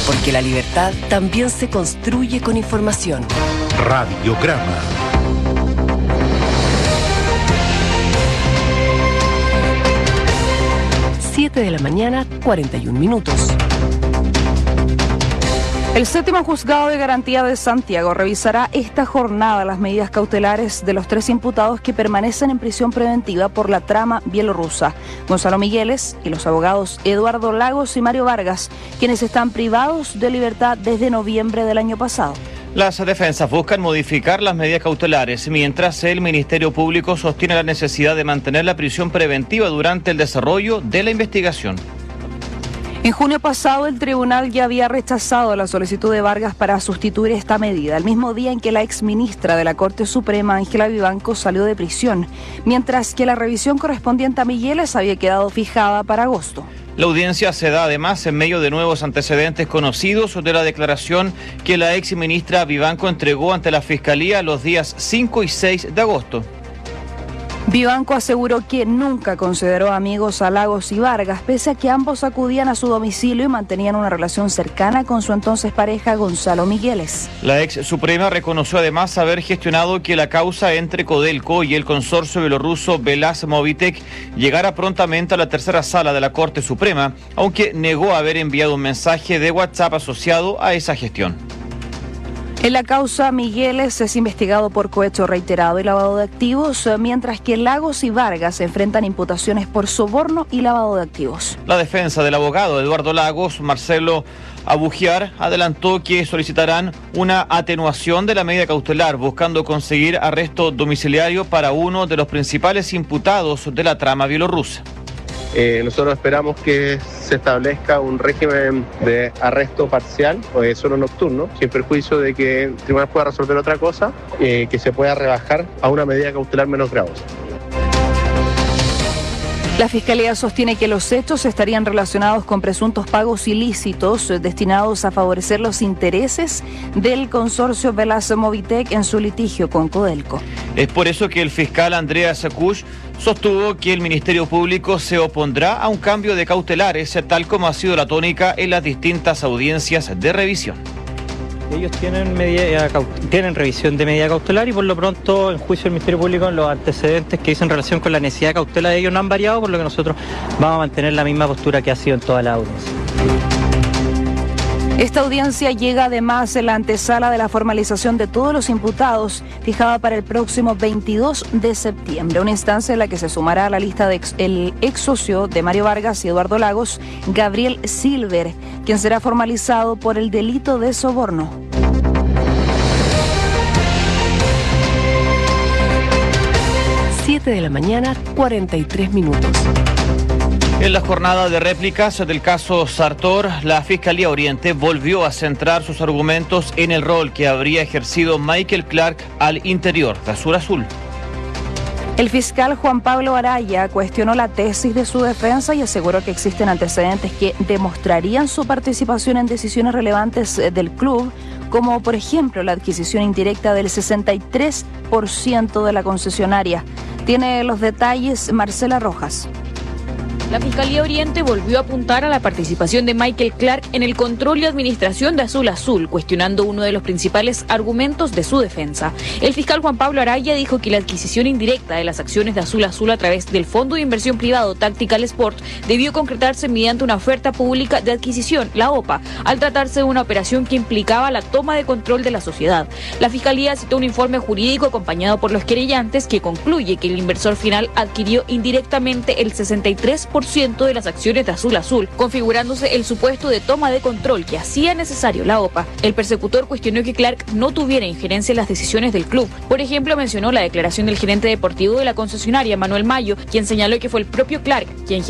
Porque la libertad también se construye con información. Radiograma. De la mañana, 41 minutos. El séptimo juzgado de garantía de Santiago revisará esta jornada las medidas cautelares de los 3 imputados que permanecen en prisión preventiva por la trama bielorrusa. Gonzalo Migueles y los abogados Eduardo Lagos y Mario Vargas, quienes están privados de libertad desde noviembre del año pasado. Las defensas buscan modificar las medidas cautelares, mientras el Ministerio Público sostiene la necesidad de mantener la prisión preventiva durante el desarrollo de la investigación. En junio pasado, el tribunal ya había rechazado la solicitud de Vargas para sustituir esta medida, el mismo día en que la exministra de la Corte Suprema, Ángela Vivanco, salió de prisión, mientras que la revisión correspondiente a Migueles había quedado fijada para agosto. La audiencia se da además en medio de nuevos antecedentes conocidos de la declaración que la exministra Vivanco entregó ante la Fiscalía los días 5 y 6 de agosto. Vivanco aseguró que nunca consideró amigos a Lagos y Vargas, pese a que ambos acudían a su domicilio y mantenían una relación cercana con su entonces pareja Gonzalo Migueles. La ex Suprema reconoció además haber gestionado que la causa entre Codelco y el consorcio bielorruso Velaz-Movitek llegara prontamente a la tercera sala de la Corte Suprema, aunque negó haber enviado un mensaje de WhatsApp asociado a esa gestión. En la causa, Migueles es investigado por cohecho reiterado y lavado de activos, mientras que Lagos y Vargas enfrentan imputaciones por soborno y lavado de activos. La defensa del abogado Eduardo Lagos, Marcelo Abugiar, adelantó que solicitarán una atenuación de la medida cautelar, buscando conseguir arresto domiciliario para uno de los principales imputados de la trama bielorrusa. Nosotros esperamos que se establezca un régimen de arresto parcial o solo nocturno, sin perjuicio de que el tribunal pueda resolver otra cosa, que se pueda rebajar a una medida cautelar menos gravosa. La Fiscalía sostiene que los hechos estarían relacionados con presuntos pagos ilícitos destinados a favorecer los intereses del consorcio Velaz-Movitek en su litigio con Codelco. Es por eso que el fiscal Andreas Kusch sostuvo que el Ministerio Público se opondrá a un cambio de cautelares, tal como ha sido la tónica en las distintas audiencias de revisión. Ellos tienen revisión de medida cautelar y por lo pronto en juicio del Ministerio Público los antecedentes que dicen relación con la necesidad de cautela de ellos no han variado, por lo que nosotros vamos a mantener la misma postura que ha sido en toda la audiencia. Esta audiencia llega además en la antesala de la formalización de todos los imputados, fijada para el próximo 22 de septiembre, una instancia en la que se sumará a la lista el ex socio de Mario Vargas y Eduardo Lagos, Gabriel Silver, quien será formalizado por el delito de soborno. De la mañana, 43 minutos. En la jornada de réplicas del caso Sartor, la Fiscalía Oriente volvió a centrar sus argumentos en el rol que habría ejercido Michael Clark al interior de Azul Azul. El fiscal Juan Pablo Araya cuestionó la tesis de su defensa y aseguró que existen antecedentes que demostrarían su participación en decisiones relevantes del club, como por ejemplo la adquisición indirecta del 63% de la concesionaria. Tiene los detalles Marcela Rojas. La Fiscalía Oriente volvió a apuntar a la participación de Michael Clark en el control y administración de Azul Azul, cuestionando uno de los principales argumentos de su defensa. El fiscal Juan Pablo Araya dijo que la adquisición indirecta de las acciones de Azul Azul a través del Fondo de Inversión Privado Tactical Sport debió concretarse mediante una oferta pública de adquisición, la OPA, al tratarse de una operación que implicaba la toma de control de la sociedad. La Fiscalía citó un informe jurídico acompañado por los querellantes que concluye que el inversor final adquirió indirectamente el 63% de las acciones de Azul Azul, configurándose el supuesto de toma de control que hacía necesario la OPA. El persecutor cuestionó que Clark no tuviera injerencia en las decisiones del club. Por ejemplo, mencionó la declaración del gerente deportivo de la concesionaria, Manuel Mayo, quien señaló que fue el propio Clark quien